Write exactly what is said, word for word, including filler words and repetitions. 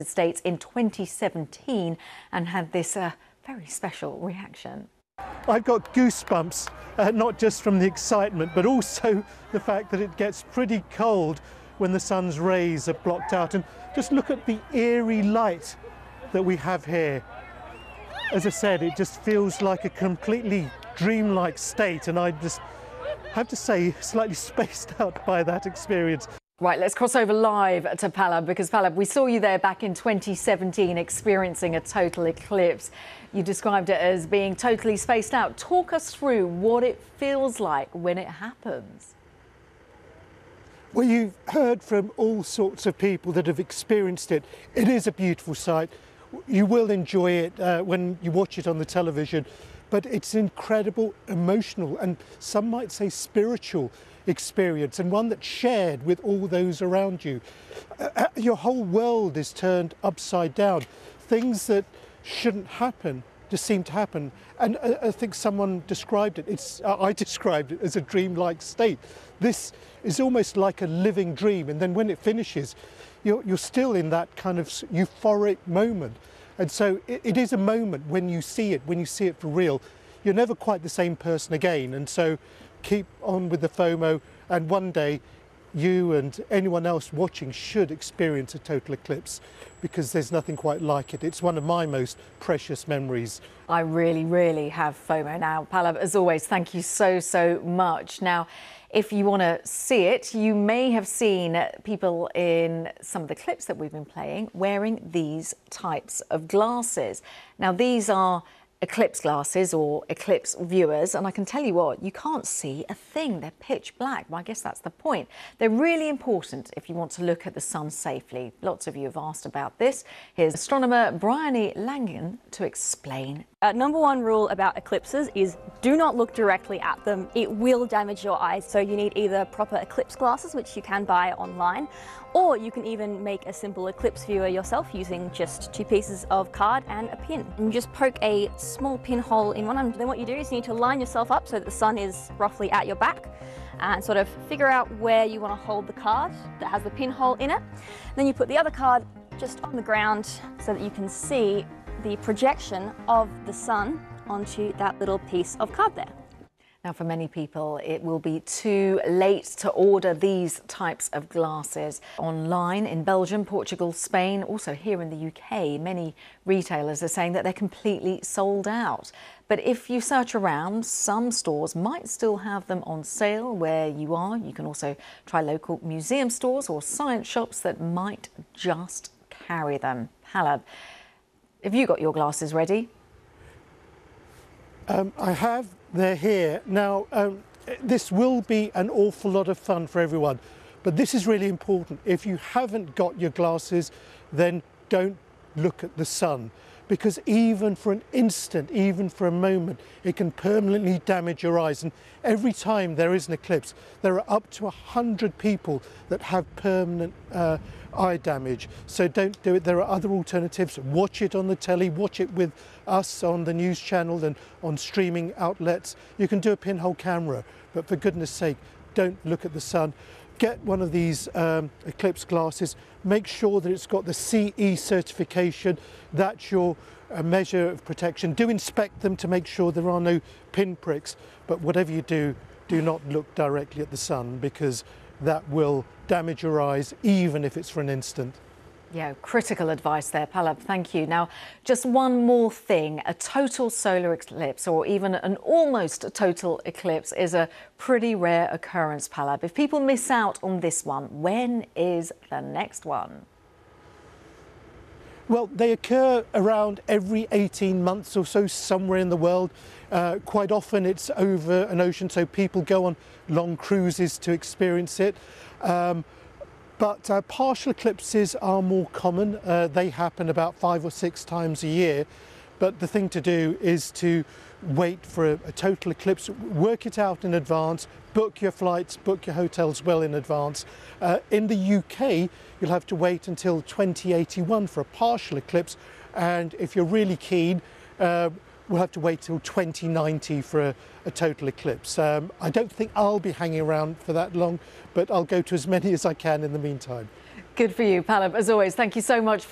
States in twenty seventeen and had this uh, very special reaction. I've got goosebumps, uh, not just from the excitement, but also the fact that it gets pretty cold when the sun's rays are blocked out. And just look at the eerie light that we have here. As I said, it just feels like a completely dreamlike state, and I just have to say, slightly spaced out by that experience. Right, let's cross over live to Palab, because Palab, we saw you there back in twenty seventeen experiencing a total eclipse. You described it as being totally spaced out. Talk us through what it feels like when it happens. Well, you've heard from all sorts of people that have experienced it. It is a beautiful sight. You will enjoy it uh, when you watch it on the television, but it's an incredible, emotional, and some might say spiritual experience, and one that's shared with all those around you. Uh, your whole world is turned upside down. Things that shouldn't happen just seem to happen, and uh, I think someone described it, it's, uh, I described it as a dreamlike state. This is almost like a living dream, and then when it finishes, you're, you're still in that kind of euphoric moment. And so it, it is a moment when you see it, when you see it for real, you're never quite the same person again. And so keep on with the FOMO, and one day you and anyone else watching should experience a total eclipse, because there's nothing quite like it. It's one of my most precious memories. I really, really have FOMO now. Palab, as always, thank you so, so much. Now, if you want to see it, you may have seen people in some of the clips that we've been playing wearing these types of glasses. Now, these are eclipse glasses or eclipse viewers, and I can tell you what, you can't see a thing. They're pitch black. Well, I guess that's the point. They're really important if you want to look at the sun safely. Lots of you have asked about this. Here's astronomer Bryony Langan to explain. Uh, number one rule about eclipses is do not look directly at them. It will damage your eyes, so you need either proper eclipse glasses, which you can buy online, or you can even make a simple eclipse viewer yourself using just two pieces of card and a pin. And you just poke a small pinhole in one, and then what you do is you need to line yourself up so that the sun is roughly at your back, and sort of figure out where you want to hold the card that has the pinhole in it. Then you put the other card just on the ground so that you can see the projection of the sun onto that little piece of card there. Now, for many people, it will be too late to order these types of glasses online in Belgium, Portugal, Spain, also here in the U K. Many retailers are saying that they're completely sold out. But if you search around, some stores might still have them on sale where you are. You can also try local museum stores or science shops that might just carry them. Palab, have you got your glasses ready? Um, I have. They're here. Now, um, this will be an awful lot of fun for everyone, but this is really important. If you haven't got your glasses, then don't look at the sun, because even for an instant, even for a moment, it can permanently damage your eyes. And every time there is an eclipse, there are up to a hundred people that have permanent uh, eye damage. So don't do it. There are other alternatives. Watch it on the telly, watch it with us on the news channel and on streaming outlets. You can do a pinhole camera, but for goodness sake, don't look at the sun. Get one of these um, eclipse glasses. Make sure that it's got the C E certification. That's your uh, measure of protection. Do inspect them to make sure there are no pinpricks. But whatever you do, do not look directly at the sun, because that will damage your eyes, even if it's for an instant. Yeah, critical advice there, Palab. Thank you. Now, just one more thing. A total solar eclipse, or even an almost total eclipse, is a pretty rare occurrence, Palab. If people miss out on this one, when is the next one? Well, they occur around every eighteen months or so somewhere in the world. Uh, quite often it's over an ocean, so people go on long cruises to experience it. Um, But uh, partial eclipses are more common. Uh, they happen about five or six times a year. But the thing to do is to wait for a, a total eclipse, work it out in advance, book your flights, book your hotels well in advance. Uh, in the U K, you'll have to wait until twenty eighty-one for a partial eclipse. And if you're really keen, uh, we'll have to wait till twenty ninety for a, a total eclipse. Um, I don't think I'll be hanging around for that long, but I'll go to as many as I can in the meantime. Good for you, Palab. As always, thank you so much.